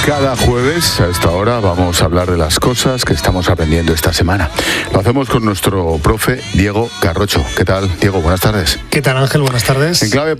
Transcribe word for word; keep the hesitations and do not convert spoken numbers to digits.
Cada jueves a esta hora vamos a hablar de las cosas que estamos aprendiendo esta semana. Lo hacemos con nuestro profe Diego Garrocho. ¿Qué tal, Diego? Buenas tardes. ¿Qué tal, Ángel? Buenas tardes. En clave